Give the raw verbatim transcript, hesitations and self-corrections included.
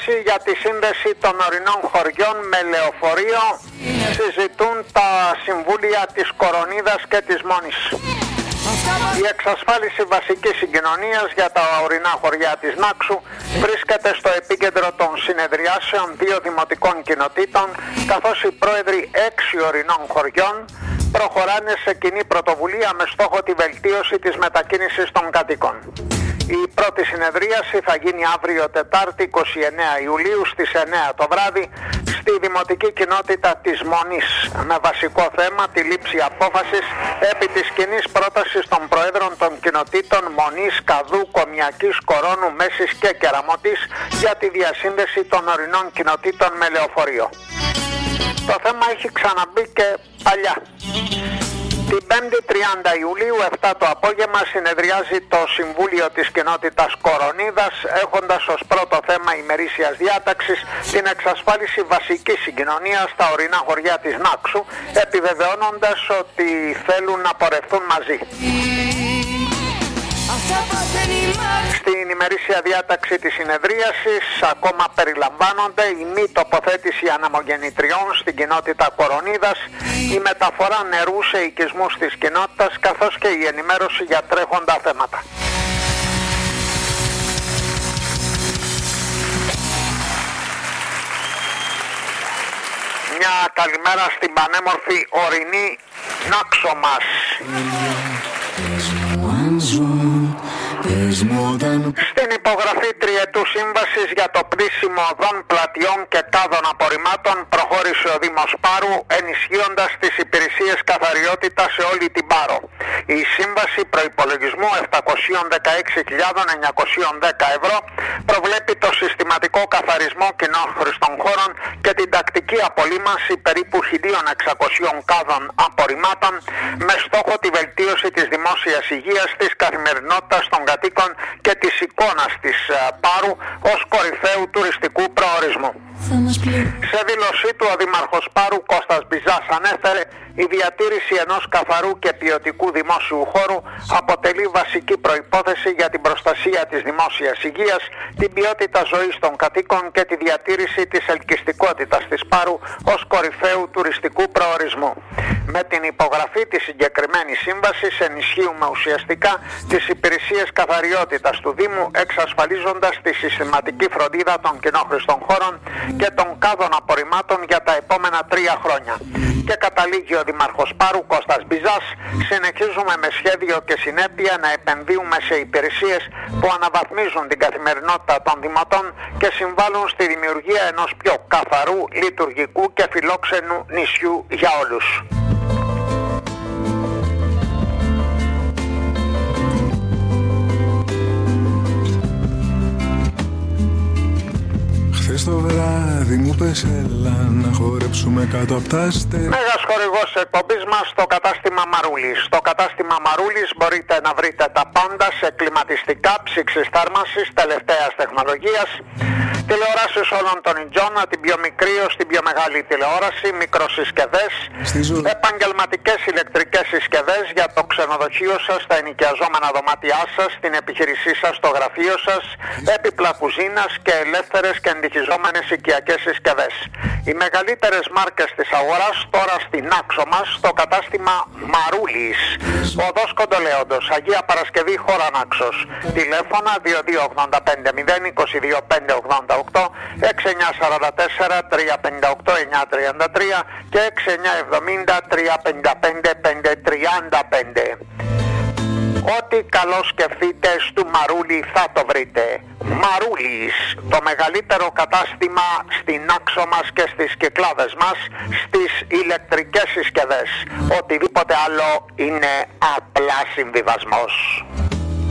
σύμβαση για τη σύνδεση των ορεινών χωριών με λεωφορείο συζητούν τα συμβούλια της Κορονίδας και της Μονής. Η εξασφάλιση βασικής συγκοινωνίας για τα ορεινά χωριά της Νάξου βρίσκεται στο επίκεντρο των συνεδριάσεων δύο δημοτικών κοινοτήτων, καθώς οι πρόεδροι έξι ορεινών χωριών προχωράνε σε κοινή πρωτοβουλία με στόχο τη βελτίωση της μετακίνησης των κατοίκων. Η πρώτη συνεδρίαση θα γίνει αύριο Τετάρτη είκοσι εννέα Ιουλίου στις εννέα το βράδυ στη Δημοτική Κοινότητα της Μονής, με βασικό θέμα τη λήψη απόφασης επί της κοινής πρότασης των Προέδρων των Κοινοτήτων Μονής, Καδού, Κομιακής, Κορώνου, Μέσης και Κεραμωτής για τη διασύνδεση των ορεινών κοινοτήτων με λεωφορείο. Το θέμα έχει ξαναμπεί και παλιά. Την πέμπτη τριάντα Ιουλίου, επτά το απόγευμα, συνεδριάζει το Συμβούλιο της Κοινότητας Κορονίδας, έχοντας ως πρώτο θέμα ημερήσιας διάταξης την εξασφάλιση βασικής συγκοινωνίας στα ορεινά χωριά της Νάξου, επιβεβαιώνοντας ότι θέλουν να πορευθούν μαζί. Στην ημερήσια διάταξη της συνεδρίασης ακόμα περιλαμβάνονται η μη τοποθέτηση αναμογεννητριών στην κοινότητα Κορονίδας, η μεταφορά νερού σε οικισμούς της κοινότητας, καθώς και η ενημέρωση για τρέχοντα θέματα. Μια καλημέρα στην πανέμορφη ορεινή Νάξο μας. Στην υπογραφή τριετού σύμβασης για το πλήσιμο οδών, πλατιών και κάδων απορριμμάτων προχώρησε ο Δήμος Πάρου, ενισχύοντας τις υπηρεσίες καθαριότητας σε όλη την Πάρο. Η σύμβαση προϋπολογισμού επτακόσιες δεκαέξι χιλιάδες εννιακόσια δέκα ευρώ προβλέπει το συστηματικό καθαρισμό κοινόχρηστων χώρων και την τακτική απολύμανση περίπου χίλια εξακόσια κάδων απορριμμάτων, με στόχο τη βελτίωση της δημόσιας υγείας, της καθημερινότητας των κατοίκων και της εικόνας της Πάρου ως κορυφαίου τουριστικού προορισμού. Σε δήλωσή του, ο Δήμαρχος Πάρου Κώστας Μπιζάς ανέφερε: η διατήρηση ενός καθαρού και ποιοτικού δημόσιου χώρου αποτελεί βασική προϋπόθεση για την προστασία της δημόσιας υγείας, την ποιότητα ζωής των κατοίκων και τη διατήρηση της ελκυστικότητας της Πάρου ως κορυφαίου τουριστικού προορισμού. Με την υπογραφή της συγκεκριμένης σύμβασης ενισχύουμε ουσιαστικά τις υπηρεσίες καθαριότητας του Δήμου, εξασφαλίζοντας τη συστηματική φροντίδα των κοινόχρηστων χώρων και των κάδων απορριμμάτων για τα επόμενα τρία χρόνια. Και καταλήγει ο Δήμαρχος Πάρου Κώστας Μπιζάς: συνεχίζουμε με σχέδιο και συνέπεια να επενδύουμε σε υπηρεσίες που αναβαθμίζουν την καθημερινότητα των δημοτών και συμβάλλουν στη δημιουργία ενός πιο καθαρού, λειτουργικού και φιλόξενου νησιού για όλους. Χθες το βράδυ μου πες έλα να χορέψουμε κάτω απ' τα αστέρια. Μέγας χορηγός εκπομπής μας, το κατάστημα Μαρούλης. Στο κατάστημα Μαρούλης μπορείτε να βρείτε τα πάντα σε κλιματιστικά, ψήξεις θέρμανσης τελευταίας τεχνολογίας, τηλεοράσεις όλων των ιτζών, την πιο μικρή ως την πιο μεγάλη τηλεόραση, μικροσυσκευές, επαγγελματικές ηλεκτρικές συσκευές για το ξενοδοχείο σας, τα ενοικιαζόμενα δωμάτια σας, την επιχείρησή σας, το γραφείο σας, έπιπλα κουζίνας και ελεύθερες και εντυχιζόμενες οικιακές συσκευές. Οι μεγαλύτερες μάρκες της αγοράς τώρα στην Νάξο μας, στο κατάστημα Μαρούλης. Οδός Κοντολέοντος, Αγία Παρασκευή, χώρα Νάξος. Τηλέφωνα δύο δύο ογδόντα πέντε μηδέν είκοσι δύο πέντε ογδόντα οκτώ, έξι εννιά τέσσερα τέσσερα τρία πέντε οκτώ εννιά τριάντα τρία και έξι εννιά εβδομήντα τρία πέντε πέντε πέντε τριάντα πέντε. Ό,τι καλό σκεφτείτε στου Μαρούλη θα το βρείτε. Μαρούλης, το μεγαλύτερο κατάστημα στην Νάξο μας και στις Κυκλάδες μας, στις ηλεκτρικές συσκευές. Οτιδήποτε άλλο είναι απλά συμβιβασμός.